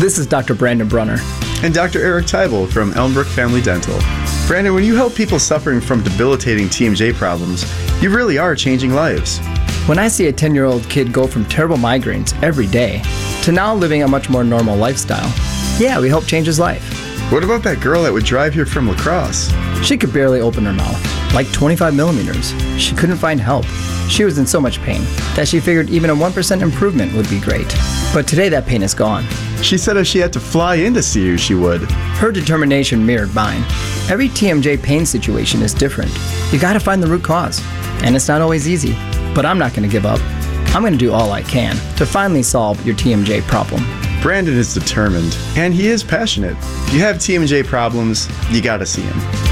This is Dr. Brandon Brunner. And Dr. Eric Teibel from Elmbrook Family Dental. Brandon, when you help people suffering from debilitating TMJ problems, you really are changing lives. When I see a 10-year-old kid go from terrible migraines every day to now living a much more normal lifestyle, yeah, we help change his life. What about that girl that would drive here from La Crosse? She could barely open her mouth, like 25 millimeters. She couldn't find help. She was in so much pain that she figured even a 1% improvement would be great. But today that pain is gone. She said if she had to fly in to see you, she would. Her determination mirrored mine. Every TMJ pain situation is different. You gotta find the root cause. And it's not always easy. But I'm not gonna give up. I'm gonna do all I can to finally solve your TMJ problem. Brandon is determined, and he is passionate. If you have TMJ problems, you gotta see him.